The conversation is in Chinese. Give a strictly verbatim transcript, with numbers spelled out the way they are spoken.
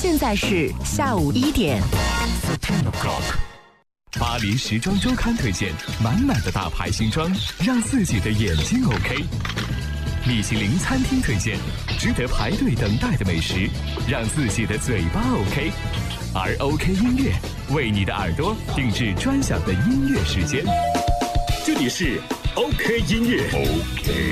现在是下午一点。 巴黎时装周刊推荐满满的大牌新装，让自己的眼睛 OK。米其林餐厅推荐值得排队等待的美食，让自己的嘴巴 OK。而 OK 音乐为你的耳朵定制专享的音乐时间。这里是 OK 音乐 OK。